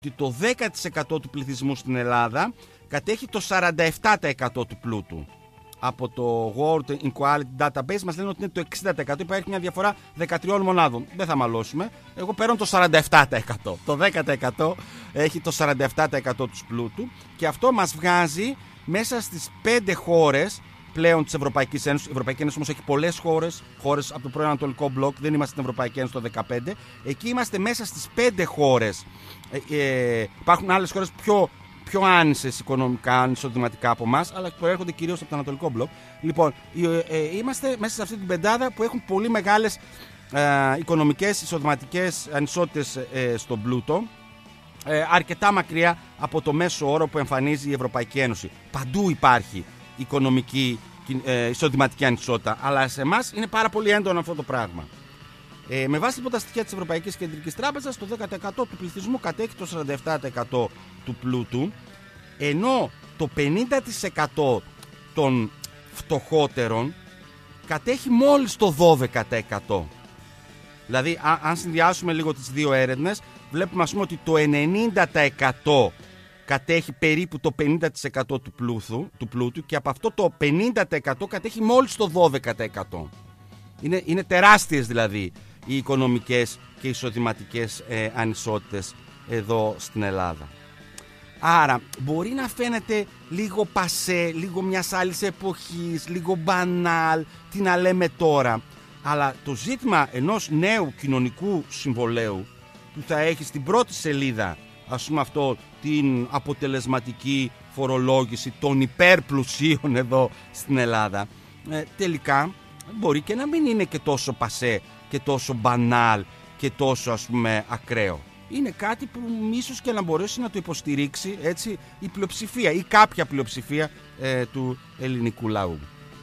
ότι το 10% του πληθυσμού στην Ελλάδα κατέχει το 47% του πλούτου. Από το World Inequality Database μας λένε ότι είναι το 60%. Υπάρχει μια διαφορά 13 μονάδων. Δεν θα μαλώσουμε. Εγώ παίρνω το 47%. Το 10% έχει το 47% του πλούτου. Και αυτό μας βγάζει μέσα στις 5 χώρες πλέον της Ευρωπαϊκής Ένωσης. Η Ευρωπαϊκή Ένωση όμως έχει πολλές χώρες από το πρώην Ανατολικό Μπλοκ. Δεν είμαστε στην Ευρωπαϊκή Ένωση το 2015. Εκεί είμαστε μέσα στις 5 χώρες. Υπάρχουν άλλες χώρες πιο άνισες οικονομικά, ανισοδηματικά από εμάς, αλλά προέρχονται κυρίως από το Ανατολικό Μπλοκ. Λοιπόν, είμαστε μέσα σε αυτή την πεντάδα που έχουν πολύ μεγάλες οικονομικές, εισοδηματικές ανισότητες στον πλούτο. Αρκετά μακριά από το μέσο όρο που εμφανίζει η Ευρωπαϊκή Ένωση. Παντού υπάρχει οικονομική εισοδηματική ανισότητα, αλλά σε εμάς είναι πάρα πολύ έντονο αυτό το πράγμα. Με βάση λοιπόν τα στοιχεία της Ευρωπαϊκής Κεντρικής Τράπεζας, το 10% του πληθυσμού κατέχει το 47% του πλούτου, ενώ το 50% των φτωχότερων κατέχει μόλις το 12%. Δηλαδή, αν συνδυάσουμε λίγο τις δύο έρευνες, βλέπουμε ας πούμε ότι το 90% κατέχει περίπου το 50% του πλούτου και από αυτό το 50% κατέχει μόλις το 12%. Είναι τεράστιες δηλαδή οι οικονομικές και εισοδηματικές ανισότητες εδώ στην Ελλάδα. Άρα μπορεί να φαίνεται λίγο πασέ, λίγο μιας άλλης εποχής, λίγο μπανάλ, τι να λέμε τώρα. Αλλά το ζήτημα ενός νέου κοινωνικού συμβολέου που θα έχει στην πρώτη σελίδα, ας πούμε αυτό, την αποτελεσματική φορολόγηση των υπερπλουσίων εδώ στην Ελλάδα, τελικά μπορεί και να μην είναι και τόσο πασέ και τόσο μπανάλ και τόσο ας πούμε ακραίο. Είναι κάτι που ίσως και να μπορέσει να το υποστηρίξει έτσι η πλειοψηφία ή κάποια πλειοψηφία του ελληνικού λαού.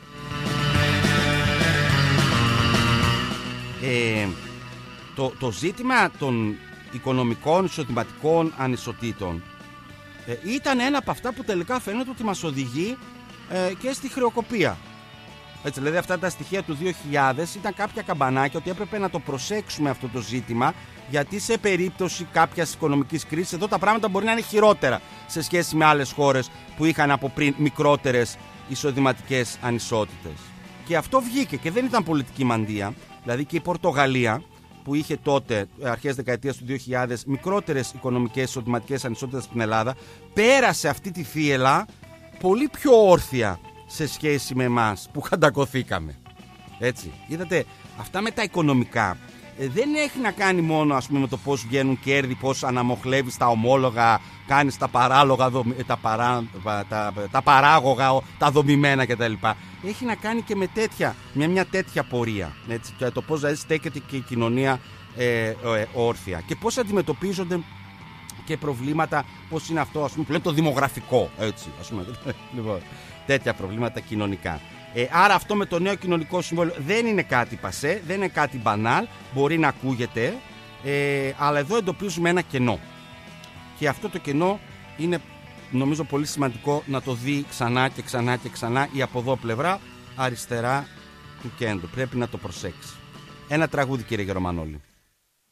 Το ζήτημα των οικονομικών εισοδηματικών ανισοτήτων ήταν ένα από αυτά που τελικά φαίνεται ότι μας οδηγεί και στη χρεοκοπία. Έτσι, δηλαδή αυτά τα στοιχεία του 2000 ήταν κάποια καμπανάκια ότι έπρεπε να το προσέξουμε αυτό το ζήτημα, γιατί σε περίπτωση κάποιας οικονομικής κρίσης εδώ τα πράγματα μπορεί να είναι χειρότερα σε σχέση με άλλες χώρες που είχαν από πριν μικρότερες εισοδηματικές ανισότητες. Και αυτό βγήκε και δεν ήταν πολιτική μανδύα. Δηλαδή και η Πορτογαλία, που είχε τότε αρχές δεκαετίας του 2000 μικρότερες οικονομικές εισοδηματικές ανισότητες στην Ελλάδα, πέρασε αυτή τη θύελλα πολύ πιο όρθια σε σχέση με εμάς που χαντακωθήκαμε. Έτσι, είδατε, αυτά με τα οικονομικά δεν έχει να κάνει μόνο ας πούμε με το πώς βγαίνουν κέρδη, πώς αναμοχλεύεις τα ομόλογα, κάνεις τα παράλογα, τα παράγωγα, τα δομημένα κτλ. Έχει να κάνει και με μια τέτοια πορεία, έτσι, και το πώς δηλαδή στέκεται και η κοινωνία όρθια και πώς αντιμετωπίζονται και προβλήματα, πώς είναι αυτό ας πούμε που λένε το δημογραφικό, έτσι, ας πούμε, λοιπόν, τέτοια προβλήματα κοινωνικά. Άρα αυτό με το νέο κοινωνικό συμβόλαιο δεν είναι κάτι πασέ, δεν είναι κάτι μπανάλ, μπορεί να ακούγεται, αλλά εδώ εντοπίζουμε ένα κενό. Και αυτό το κενό είναι νομίζω πολύ σημαντικό να το δει ξανά και ξανά και ξανά η από εδώ πλευρά αριστερά του κέντρου. Πρέπει να το προσέξει. Ένα τραγούδι, κύριε Γερομανόλη.